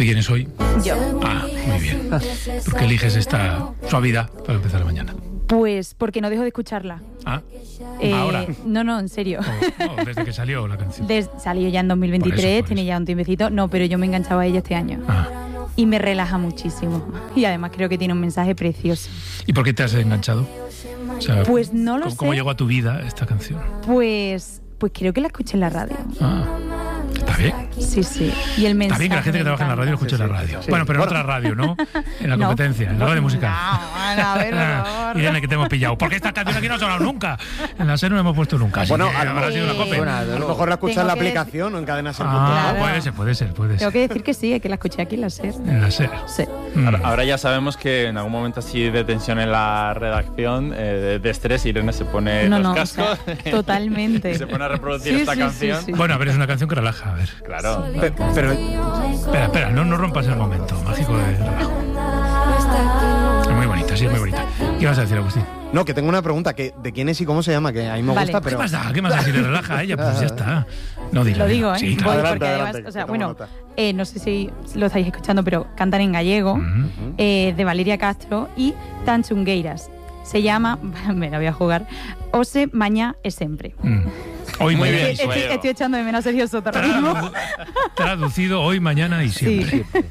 ¿Y quién es hoy? Yo. Ah, muy bien. ¿Por qué eliges esta suavidad para empezar la mañana? Pues porque no dejo de escucharla. Ah, ¿ahora? No, en serio. No, desde que salió la canción. Salió ya en 2023, Por eso. tiene ya un tiempecito. No, pero yo me enganchaba a ella este año. Ah. Y me relaja muchísimo. Y además creo que tiene un mensaje precioso. ¿Y por qué te has enganchado? O sea, Pues no lo ¿cómo sé. llegó a tu vida esta canción? Pues creo que la escuché en la radio. Ah, está bien. Sí. Y el mensaje. Está bien que la gente que me trabaja en la radio lo escuche en la radio. Sí. Bueno, pero en otra radio, ¿no? En la No. competencia, en la radio musical. No, a ver, por favor. Irene, que te hemos pillado. Porque esta canción aquí no ha sonado nunca. En la SER no la hemos puesto nunca. Así Bueno, que a lo habrá sido una cope. Bueno, a lo mejor la escuchas en la aplicación o en Cadena Ser. Ah, Claro. puede ser. Tengo que decir que sí, que la escuché aquí en la SER. En la SER. Sí. Ahora ya sabemos que en algún momento así de tensión en la redacción, de estrés, Irene se pone No, los o cascos sea, totalmente. y se pone a reproducir Sí, esta sí, canción. sí. Bueno, a ver, es una canción que relaja. A ver. Claro. Pero Espera, no rompas el momento mágico de relajo. Es muy bonita, sí, es muy bonita. ¿Qué vas a decir, Agustín? no, que tengo una pregunta, que ¿de quién es y cómo se llama? Que a mí me Vale. gusta, ¿Qué pero... más da? ¿Qué más da? Si le relaja a ella, pues ya está. No, dilo. Lo digo, ¿eh? Sí, claro. Voy, Adelante, porque adelante, además, o sea, que tomo bueno, nota. no sé si lo estáis escuchando, pero cantan en gallego, de Valeria Castro y Tanchungueiras. Se llama, me la voy a jugar, Ose Mañá e Sempre. Hoy, Muy mañana bien. y siempre. Estoy echando de menos a Sergio Sota ahora mismo. Traducido hoy, mañana y siempre. Sí.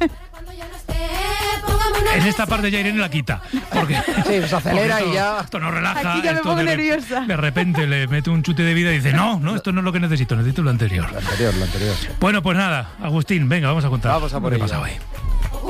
En esta parte ya Irene la quita. Porque, Sí, se acelera porque y ya... Esto no relaja. Aquí ya me esto pongo de- nerviosa. De repente le mete un chute de vida y dice, no, esto no es lo que necesito lo anterior. Lo anterior. Bueno, pues nada, Agustín, venga, vamos a contar. Vamos a por lo que ello. pasa hoy.